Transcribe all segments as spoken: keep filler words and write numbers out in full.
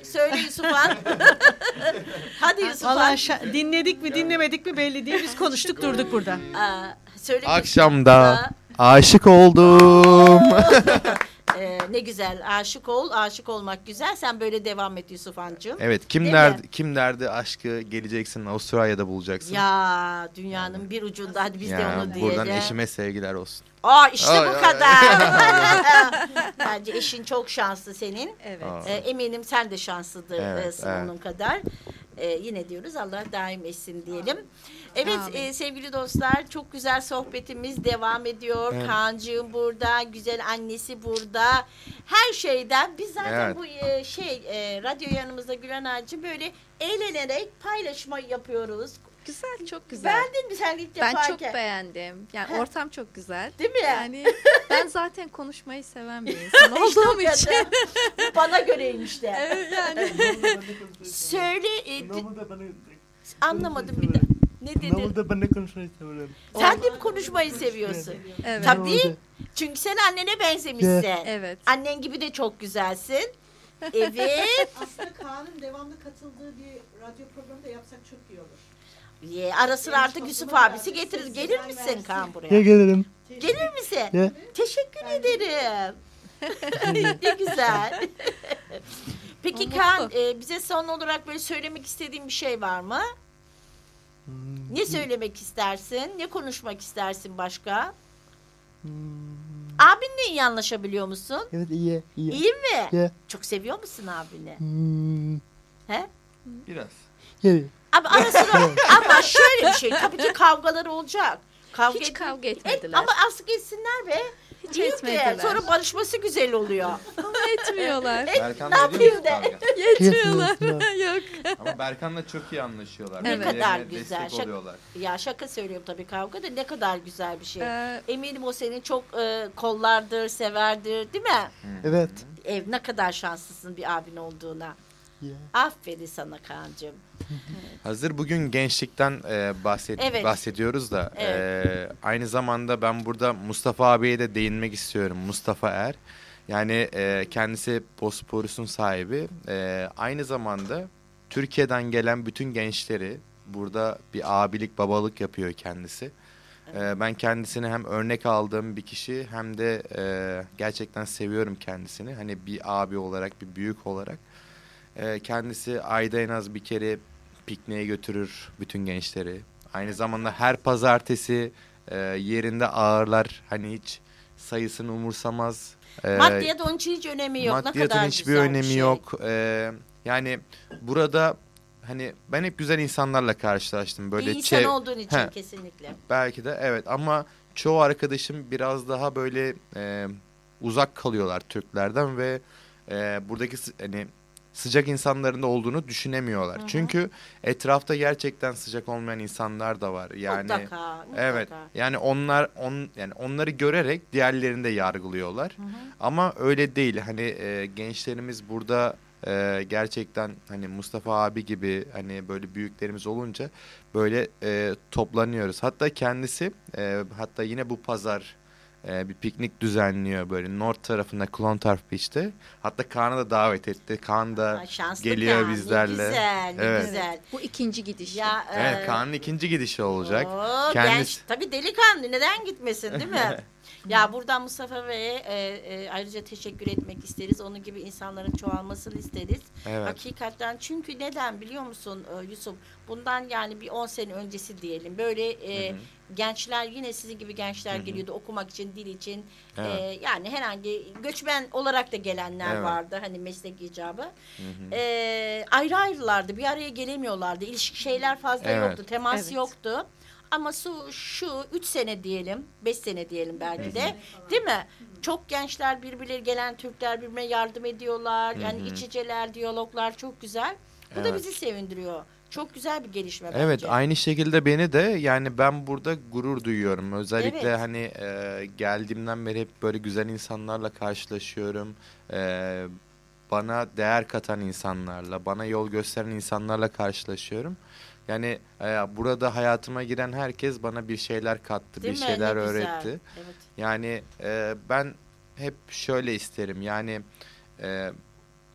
Söyle Yusufan. Hadi Yusufan. Vallahi şa- dinledik mi dinlemedik mi belli değil. Biz konuştuk durduk burada. Aa, söyle Akşamda aşık oldum. Ee, ne güzel. Aşık ol. Aşık olmak güzel. Sen böyle devam et Yusufancığım. Evet, kim Değil derdi mi? kim derdi aşkı geleceksin Avustralya'da bulacaksın. Ya dünyanın bir ucunda, hadi biz de Ya, onu diyelim. buradan eşime sevgiler olsun. Aa işte Ay, bu ay, kadar. Bence eşin çok şanslı senin. Evet. Aa. Ee, eminim sen de şanslıdır Evet, e, onun kadar. Ee, yine diyoruz Allah daim etsin diyelim. Evet Amin. e, sevgili dostlar, çok güzel sohbetimiz devam ediyor. Evet. Kaan'cığım burada, güzel annesi burada. Her şeyden biz zaten Evet. bu e, şey e, radyo yanımızda Gülen Ağacı böyle eğlenerek paylaşma yapıyoruz. Güzel, çok güzel. Beğendin mi sen ilk Ben yaparken? çok beğendim. Yani Heh. ortam çok güzel. Değil mi? Yani ben zaten konuşmayı seven bir insan İşte o olduğum için. kadar. Bana göreymiş de. Evet, yani. Söyle e, d- Normalde bana anlamadım bir de. Ne dedin? Normalde ben de konuşmayı severim. Sen de mi konuşmayı seviyorsun? Evet. Tabii. Çünkü sen annene benzemişsin. Evet. Annen gibi de çok güzelsin. Evet. Aslında Kaan'ın devamlı katıldığı bir radyo programı da yapsak çok iyi olur. Ye, ara sıra artık Yusuf abisi getirir. Gelir misin Kaan Ya buraya? gelirim. Gelir misin? Ya. Teşekkür ederim. Ne güzel. Peki O Kaan mutlu. e, bize son olarak böyle söylemek istediğin bir şey var mı? Hmm, Ne söylemek istersin? Ne konuşmak istersin başka? hmm. Abinle iyi anlaşabiliyor musun? Evet iyi. iyi. İyi mi? Ya. Çok seviyor musun abini? Hmm. He? Biraz. Evet. Abi ara sıra ama şöyle bir şey tabii ki kavgalar olacak. Kavga Hiç et- kavga et- etmediler. ama azıcık etsinler be. Hiç Değil de, etmediler. sonra barışması güzel oluyor. Ama etmiyorlar. Berkan ne yapayım de? Yetmiyorlar. Yetmiyorlar. Yok. Ama Berkan'la çok iyi anlaşıyorlar. Ne Evet. kadar Birbirlerine güzel. destek Şak- oluyorlar. Ya şaka söylüyorum tabii kavga da ne kadar güzel bir şey. Ee, Eminim o seni çok e, kollardır, severdir değil mi? Evet. Ev ne kadar şanslısın bir abin olduğuna. Ya. Aferin sana Kaan'cığım. Hazır bugün gençlikten e, bahset Evet. bahsediyoruz da Evet. e, aynı zamanda ben burada Mustafa abiye de değinmek istiyorum. Mustafa Er. Yani e, kendisi Bosporus'un sahibi. E, aynı zamanda Türkiye'den gelen bütün gençleri burada bir abilik, babalık yapıyor kendisi. E, ben kendisini hem örnek aldığım bir kişi hem de e, gerçekten seviyorum kendisini. Hani bir abi olarak, bir büyük olarak. E, kendisi ayda en az bir kere pikniğe götürür bütün gençleri. Aynı zamanda her pazartesi e, yerinde ağırlar. Hani hiç sayısını umursamaz. E, Maddiyat onun için hiç önemi yok. Ne maddiyatın kadar hiçbir güzel bir önemi şey. yok. E, yani burada hani ben hep güzel insanlarla karşılaştım. Böyle İyi insan çev- olduğun için He. kesinlikle. Belki de evet ama çoğu arkadaşım biraz daha böyle e, uzak kalıyorlar Türklerden ve e, buradaki sı- hani sıcak insanların da olduğunu düşünemiyorlar. Hı hı. Çünkü etrafta gerçekten sıcak olmayan insanlar da var. Yani mutlaka, mutlaka. evet. Yani onlar on yani onları görerek diğerlerini de yargılıyorlar. Hı hı. Ama öyle değil. Hani e, gençlerimiz burada e, gerçekten hani Mustafa abi gibi hani böyle büyüklerimiz olunca böyle e, toplanıyoruz. Hatta kendisi e, hatta yine bu pazar e, bir piknik düzenliyor böyle North tarafında Clontarf Beach'te. Hatta Kaan'ı da davet etti. Kaan da Ay, şanslı geliyor Kaan, bizlerle. Ne güzel, ne Evet. güzel. Bu ikinci gidiş. Ya, evet e, Kaan'ın ikinci gidişi olacak. Oo, Kendisi- genç, tabii delikanlı neden gitmesin değil mi? Ya buradan Mustafa Bey'e e, e, ayrıca teşekkür etmek isteriz. Onun gibi insanların çoğalmasını isteriz. Evet. Hakikaten çünkü neden biliyor musun e, Yusuf? Bundan yani bir on sene öncesi diyelim. Böyle e, Hı hı. gençler yine sizin gibi gençler Hı hı. geliyordu okumak için, dil için. Evet. E, yani herhangi göçmen olarak da gelenler Evet. vardı. Hani meslek icabı. Hı hı. E, ayrı ayrılardı. Bir araya gelemiyorlardı. İlişki şeyler fazla Evet. yoktu. Temas Evet. yoktu. Ama şu, şu üç sene diyelim, beş sene diyelim belki de, değil mi? Çok gençler birbirleri gelen Türkler birbirine yardım ediyorlar. Yani Hı hı. iç içeler, diyaloglar çok güzel. Bu da Evet. bizi sevindiriyor. Çok güzel bir gelişme Evet bence. aynı şekilde beni de yani ben burada gurur duyuyorum. Özellikle Evet. hani e, geldiğimden beri hep böyle güzel insanlarla karşılaşıyorum. E, bana değer katan insanlarla, bana yol gösteren insanlarla karşılaşıyorum. Yani e, burada hayatıma giren herkes bana bir şeyler kattı, Değil bir mi? şeyler Ne güzel. öğretti. Evet. Yani e, ben hep şöyle isterim yani e,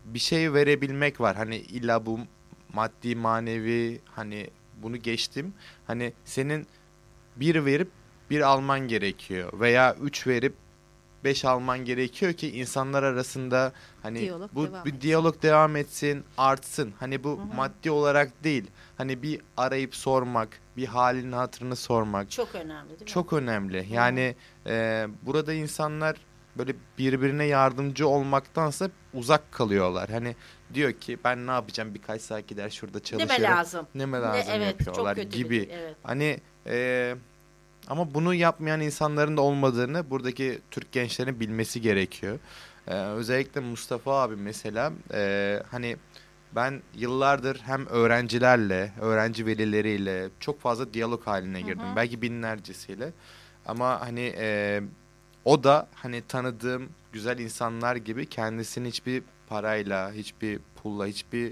bir şey verebilmek var. Hani illa bu maddi manevi, hani bunu geçtim. Hani senin bir verip bir alman gerekiyor veya üç verip beş alman gerekiyor ki insanlar arasında hani Diyalog bu devam bir etsin. diyalog devam etsin, artsın. Hani bu maddi olarak değil. Hani bir arayıp sormak, bir halini hatırını sormak Çok önemli değil mi? çok önemli. Yani e, burada insanlar böyle birbirine yardımcı olmaktansa uzak kalıyorlar. Hani diyor ki ben ne yapacağım, birkaç saat gider şurada çalışırım. Deme lazım. Neme Ne- lazım evet, yapıyorlar çok kötü gibi. bir- evet. Hani e, ama bunu yapmayan insanların da olmadığını buradaki Türk gençlerin bilmesi gerekiyor. E, özellikle Mustafa abi mesela e, hani ben yıllardır hem öğrencilerle, öğrenci velileriyle çok fazla diyalog haline girdim. Hı hı. Belki binlercesiyle. Ama hani e, o da hani tanıdığım güzel insanlar gibi kendisini hiçbir parayla, hiçbir pulla, hiçbir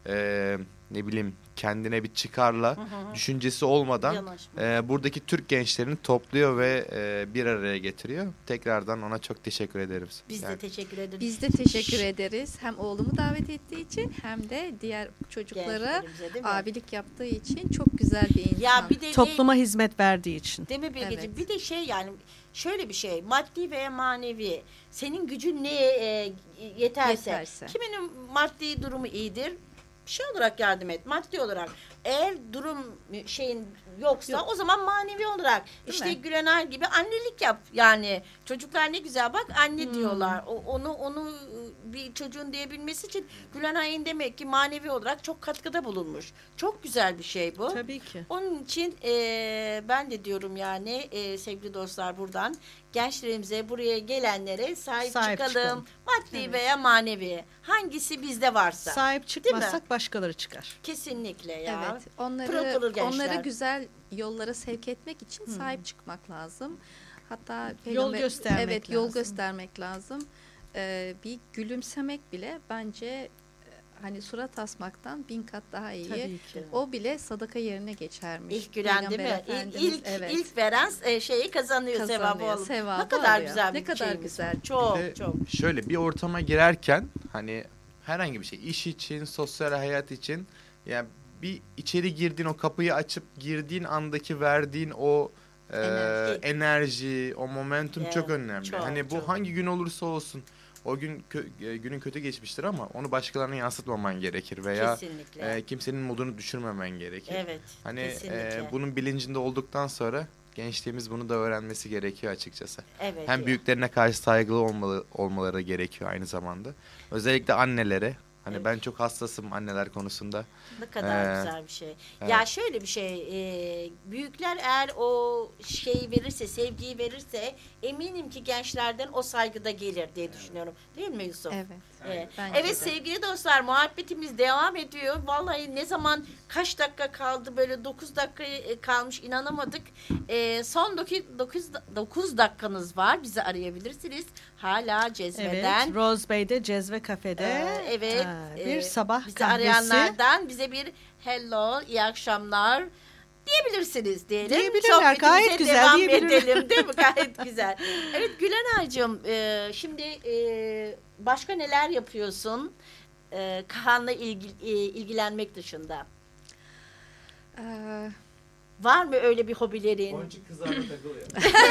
e, ne bileyim kendine bir çıkarla Hı hı. düşüncesi olmadan Yanaşma. e, buradaki Türk gençlerini topluyor ve e, bir araya getiriyor. Tekrardan ona çok teşekkür ederim. Biz Yani de teşekkür ederiz. Biz de teşekkür ederiz. Hem oğlumu davet ettiği için hem de diğer çocuklara Gençlerimize, değil mi? abilik yaptığı için çok güzel bir insan. Ya bir de ne- Topluma hizmet verdiği için. Değil mi Bilgeciğim? Evet. Bir de şey yani şöyle bir şey, maddi veya manevi senin gücün neye e, yeterse, Yeterse. kiminin maddi durumu iyidir, şey olarak yardım et, maddi olarak. Eğer durum şeyin yoksa Yok. o zaman manevi olarak Değil işte mi? Gülenay gibi annelik yap. Yani çocuklar ne güzel bak anne Hmm. diyorlar. O, onu onu bir çocuğun diyebilmesi için Gülenay'ın demek ki manevi olarak çok katkıda bulunmuş. Çok güzel bir şey bu. Tabii ki. Onun için e, ben de diyorum yani e, sevgili dostlar buradan gençlerimize buraya gelenlere sahip, Sahip çıkalım. çıkalım. Maddi Evet. veya manevi. Hangisi bizde varsa. Sahip çıkmazsak başkaları çıkar. Kesinlikle ya. Evet, onları Pırıl pırıl gençler. onları güzel yollara sevk etmek için sahip çıkmak lazım. Hatta Yol göstermek evet, yol lazım. göstermek lazım. Ee, bir gülümsemek bile bence e, hani surat asmaktan bin kat daha iyi. Tabii ki. O bile sadaka yerine geçermiş. İlk gülen değil mi? Peygamber İlk, Efendimiz, ilk, evet, ilk veren e, şeyi kazanıyor, sevabı kazanıyor, olur. sevabı Ne kadar alıyor. güzel bir Ne kadar şeyimiz güzel. var. Çok Bir de çok. şöyle bir ortama girerken hani herhangi bir şey, iş için, sosyal hayat için, yani bir içeri girdiğin, o kapıyı açıp girdiğin andaki verdiğin o e, Enerji. enerji, o momentum Evet, çok önemli. çok, hani bu çok. hangi gün olursa olsun o gün kö- e, günün kötü geçmiştir ama onu başkalarına yansıtmaman gerekir veya Kesinlikle. e, kimsenin modunu düşürmemen gerekir. Evet. Hani kesinlikle. e, bunun bilincinde olduktan sonra gençliğimiz bunu da öğrenmesi gerekiyor açıkçası. Evet. Hem ya. büyüklerine karşı saygılı olmalı, olmaları gerekiyor aynı zamanda. Özellikle annelere. Hani Evet. ben çok hassasım anneler konusunda. Ne kadar Ee, güzel bir şey. evet. Ya şöyle bir şey, e, büyükler eğer o şeyi verirse, sevgiyi verirse eminim ki gençlerden o saygıda gelir diye düşünüyorum. Değil mi Yusuf? Evet. Evet. Bence Evet de. sevgili dostlar, muhabbetimiz devam ediyor. Vallahi ne zaman kaç dakika kaldı, böyle dokuz dakika e, kalmış, inanamadık. E, son dokuz dakikanız var, bizi arayabilirsiniz. Hala Evet. cezveden. Rose Bay'de Cezve Kafe'de Ee, evet. e, bir e, sabah bizi kahvesi. arayanlardan bize bir hello, iyi akşamlar diyebilirsiniz diyelim. Diyebilirler, Sohbetimize gayet güzel devam diyebilirler. edelim değil mi? Gayet güzel. Evet Gülenay'cığım e, şimdi e, başka neler yapıyorsun? E, Kahan'la ilgi, e, ilgilenmek dışında. Ee, Var mı öyle bir hobilerin? Ponçik kızlarla takılıyor.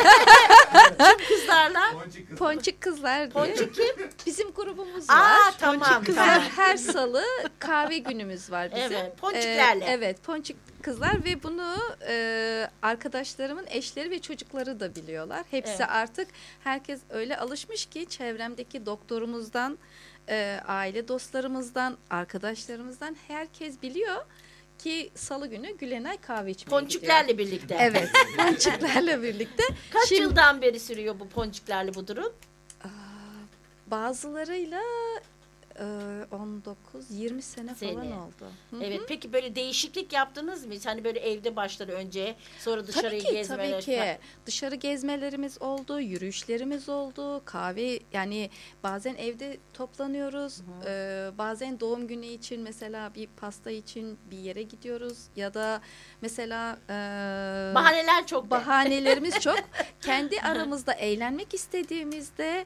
Kızlarla? Ponçik kızlar. Ponçik Kızlar diye Ponçik kim? bizim grubumuz var. Aa tamam. Ponçik Kızlar tamam. her salı kahve günümüz var bizim. Evet, ponçiklerle. Ee, evet, ponçik kızlar ve bunu e, arkadaşlarımın eşleri ve çocukları da biliyorlar. Hepsi Evet. artık herkes öyle alışmış ki çevremdeki doktorumuzdan, e, aile dostlarımızdan, arkadaşlarımızdan herkes biliyor ki salı günü Gülenay kahve içmeye gidiyor. Ponçiklerle birlikte. Evet, ponçiklerle birlikte. Kaç Şimdi- yıldan beri sürüyor bu ponçiklerle bu durum? Aa, bazılarıyla e, on dokuz yirmi sene falan Sene. oldu. Hı hı. Evet. Peki böyle değişiklik yaptınız mı? Hani böyle evde başladı önce, sonra dışarıya Tabii ki, gezmeler. tabii ki. Dışarı gezmelerimiz oldu, yürüyüşlerimiz oldu, kahve yani bazen evde toplanıyoruz, ee, bazen doğum günü için mesela bir pasta için bir yere gidiyoruz ya da mesela e, Bahaneler çok. de. bahanelerimiz çok. Kendi aramızda eğlenmek istediğimizde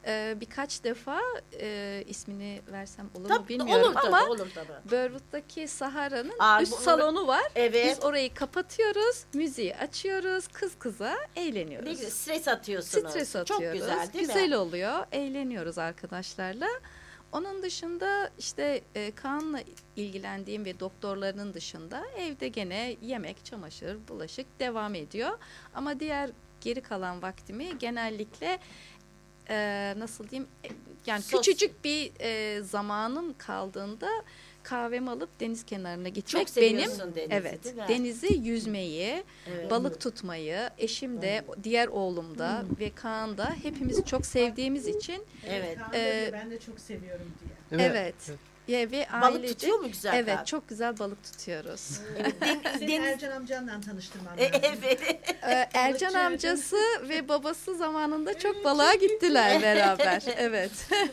Ee, birkaç defa e, ismini versem olur mu Tabii, bilmiyorum olur tabii, ama olur tabii. Börvut'taki Sahara'nın Aa, üst bu- salonu var. Evet. Biz orayı kapatıyoruz, müziği açıyoruz, kız kıza eğleniyoruz. Ne güzel, stres atıyorsunuz. Stres atıyoruz. Çok güzel değil güzel mi? oluyor. Eğleniyoruz arkadaşlarla. Onun dışında işte e, Kaan'la ilgilendiğim ve doktorlarının dışında evde gene yemek, çamaşır, bulaşık devam ediyor. Ama diğer geri kalan vaktimi genellikle e, nasıl diyeyim e, yani Sos- küçücük bir e, zamanım kaldığında kahvemi alıp deniz kenarına gitmek Çok benim seviyorsun denizi, evet değil mi? denizi yüzmeyi, Evet. balık tutmayı, eşim de, diğer oğlum da ve Kaan da hepimiz çok sevdiğimiz için Evet. Kaan da Ee, diyor, ben de çok seviyorum diye. evet. Ya ve Balık ailece- tutuyor mu güzel? Evet, Kaan? çok güzel balık tutuyoruz. Seni Deniz- Ercan amcanla tanıştırmam E, lazım. evet. Ee, Ercan Balıkçı amcası ve babası zamanında çok balığa gittiler beraber. Evet.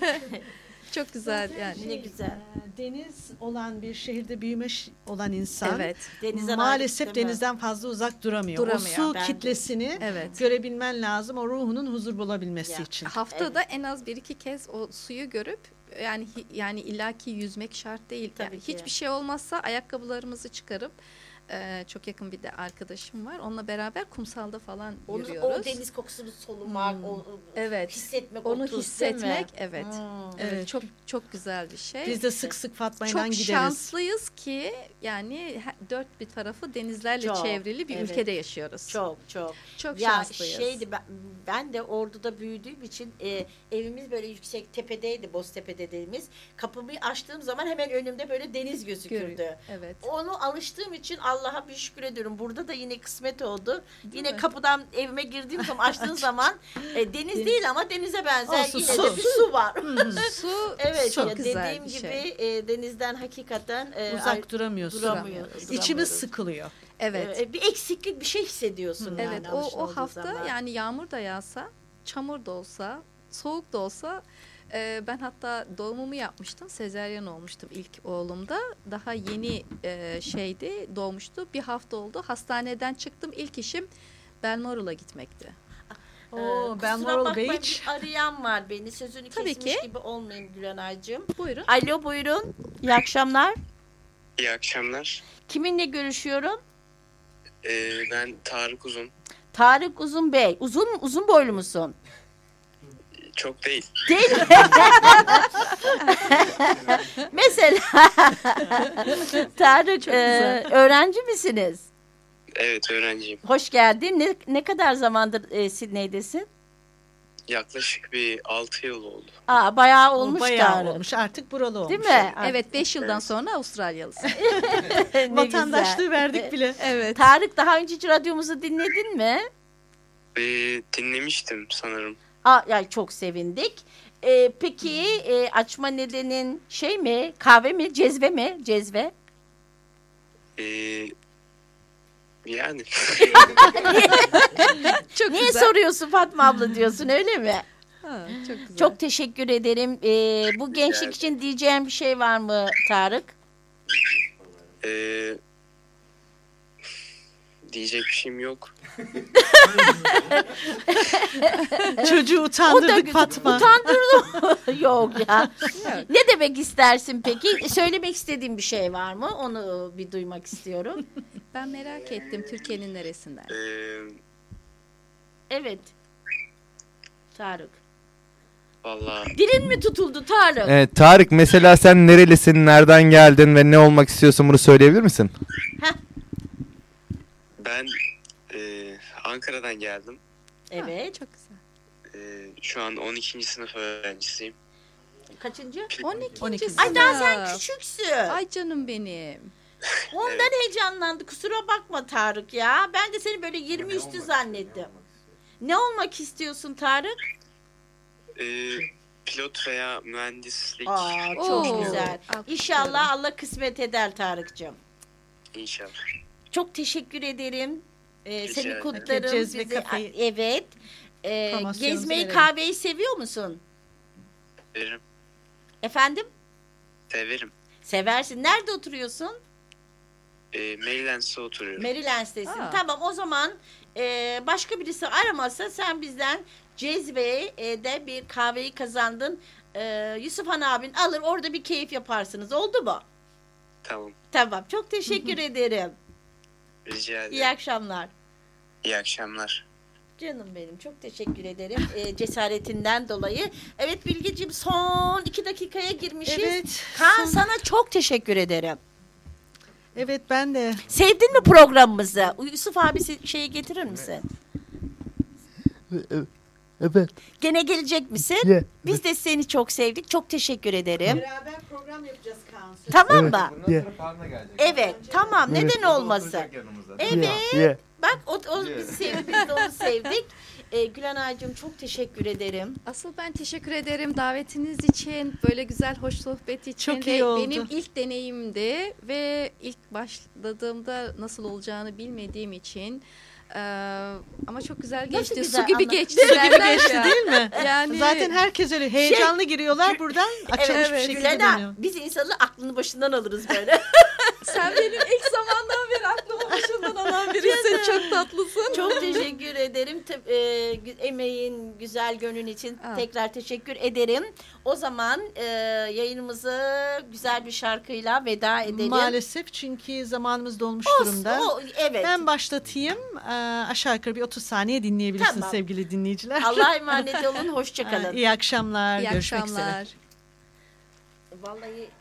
Çok güzel yani. Ne güzel. Ee, Deniz olan bir şehirde büyüme ş- olan insan Evet. Denizden maalesef ayrı, değil mi? denizden fazla uzak duramıyor. Duramıyor, O su ben de. kitlesini Evet. görebilmen lazım o ruhunun huzur bulabilmesi Ya. için. Haftada en az bir iki kez o suyu görüp yani hi- yani illaki yüzmek şart değil. Tabii Yani ki. hiçbir şey olmazsa ayakkabılarımızı çıkarıp e, çok yakın bir de arkadaşım var. Onunla beraber kumsalda falan Onu, yürüyoruz. o deniz kokusunu solumak, Hmm. o, o Evet. hissetmek, Onu o tuz, hissetmek değil mi? evet. Hmm. Evet, Evet. çok çok güzel bir şey. Biz de sık sık Fatma'yla çok gideriz. şanslıyız ki yani he- dört bir tarafı denizlerle Çok, çevrili bir evet. ülkede yaşıyoruz. Çok çok. çok Ya şanslıyız. şeydi ben, ben de Ordu'da büyüdüğüm için e, evimiz böyle yüksek tepedeydi, Boztepe dediğimiz. Kapımı açtığım zaman hemen önümde böyle deniz gözükürdü. Görüyor. Evet. Onu alıştığım için Allah'a bir şükür ediyorum. Burada da yine kısmet oldu. Değil yine mi? kapıdan evime girdiğim zaman açtığım zaman e, deniz değil ama denize benzer Olsun, yine su. de bir su var. Su Evet, çok ya güzel dediğim bir gibi şey. e, denizden hakikaten e, Uzak ay- duramıyorsun. duramıyoruz, İçimiz duramıyoruz. sıkılıyor. Evet. e, bir eksiklik bir şey hissediyorsun Hı. yani. Evet, o alışın o olduğu hafta zaman. yani yağmur da yağsa, çamur da olsa, soğuk da olsa e, ben hatta doğumumu yapmıştım. Sezaryen olmuştum ilk oğlumda. Daha yeni e, şeydi, doğmuştu. Bir hafta oldu. Hastaneden çıktım. İlk işim Belmoral'a gitmekti. Ee, Oo, kusura Balmoral bakmayın, Beach. bir arayan var beni. Sözünü Tabii kesmiş ki. gibi olmayayım Gülenay'cığım. Buyurun. Alo buyurun. İyi akşamlar. İyi akşamlar. Kiminle görüşüyorum? Ee, ben Tarık Uzun. Tarık Uzun Bey. Uzun uzun boylu musun? Çok değil. Değil mi? Mesela Tarık e, öğrenci misiniz? Evet, öğrenciyim. Hoş geldin. Ne, ne kadar zamandır e, Sidney'desin? Yaklaşık bir altı yıl oldu. Aa, bayağı O olmuş bayağı Tarık. olmuş. Artık buralı olmuş. Değil mi? Evet, beş yıldan sonra Avustralyalısın. Ne Vatandaşlığı güzel. verdik bile. Evet. Tarık daha önce hiç radyomuzu dinledin mi? Ee, dinlemiştim sanırım. Aa, yani çok sevindik. Ee, peki e, açma nedenin şey mi? Kahve mi? Cezve mi? Cezve. Ee, yani Çok Niye güzel. soruyorsun Fatma abla diyorsun öyle mi? Ha, çok güzel. Çok teşekkür ederim. Ee, bu gençlik için diyeceğim bir şey var mı Tarık? ee, diyecek bir şeyim yok. Çocuğu utandırdık Fatma. Utandırdım. Yok ya. Yok. Ne demek istersin peki? Söylemek istediğin bir şey var mı? Onu bir duymak istiyorum. Ben merak ettim Türkiye'nin neresinden. Ee, Evet. Tarık. Vallahi Dilin mi tutuldu Tarık? Evet, Tarık mesela sen nerelisin, nereden geldin ve ne olmak istiyorsun bunu söyleyebilir misin? ben ee, Ankara'dan geldim. Evet. Çok güzel. Ee, şu an on ikinci sınıf öğrencisiyim. Kaçıncı? on ikinci on iki. sınıf. Ay daha sen küçüksün. Ay canım benim. Ondan heyecanlandı. Kusura bakma Tarık ya. Ben de seni böyle yirmi üstü zannettim. Ne olmak istiyorsun Tarık? Ee, pilot veya mühendislik Aa, çok Oo, güzel. alkışlıyorum. İnşallah Allah kısmet eder Tarık'cığım. inşallah. Çok teşekkür ederim. Ee, Rica seni ederim. kutlarım. Cezve Sizi- kafeyi- Evet. Ee, Promosyonunuzu gezmeyi, verelim. kahveyi seviyor musun? Severim. Efendim? Severim. Seversin. Nerede oturuyorsun? E, Maryland'da oturuyorum. Maryland'desin. Aa. Tamam, o zaman e, başka birisi aramazsa sen bizden Cezve'de bir kahveyi kazandın. E, Yusuf Han abin alır, orada bir keyif yaparsınız. Oldu mu? Tamam. Tamam. Çok teşekkür ederim. Rica ederim. İyi akşamlar. İyi akşamlar. Canım benim, çok teşekkür ederim e, cesaretinden dolayı. Evet Bilgeciğim, son iki dakikaya girmişiz. Evet. Kaan, son- sana çok teşekkür ederim. Evet, ben de. Sevdin mi programımızı? Yusuf abi şeyi getirir misin? Evet. Evet. Gene gelecek misin? Yeah. Biz de seni çok sevdik. Çok teşekkür ederim. Beraber program yapacağız Kaan. Söz- Tamam Evet. mı? Bundan Yeah. sonra Kaan'la gelecek. Evet, tamam. Evet. Neden olmasın? Evet. Yeah. Yeah. Bak o, o bizi sevdi, biz de onu sevdik. Ee, Gülenay'cığım çok teşekkür ederim. Asıl ben teşekkür ederim davetiniz için, böyle güzel hoş sohbet için. Çok Ve iyi oldu. benim ilk deneyimdi ve ilk başladığımda nasıl olacağını bilmediğim için. Eee, ama çok güzel Nasıl geçti. güzel Su gibi anlat- geçti. Su gibi derler geçti ya. değil mi? Yani Zaten herkes öyle heyecanlı giriyorlar buradan, açılmış evet, bir şekilde Gülenay, dönüyor. biz insanın aklını başından alırız böyle. sen benim ilk zamandan beri aklıma başından alan birisin. Çok tatlısın. Çok teşekkür ederim. Te- e, gü- emeğin, güzel gönlün için Aa. tekrar teşekkür ederim. O zaman e, yayınımızı güzel bir şarkıyla veda edelim. Maalesef, çünkü zamanımız dolmuş Olsun, durumda. o- evet. Ben başlatayım. Ee, aşağı yukarı bir otuz saniye dinleyebilirsiniz Tamam. sevgili dinleyiciler. Allah'a emanet olun. Ee, Hoşçakalın. İyi akşamlar. İyi Görüşmek akşamlar. üzere. Vallahi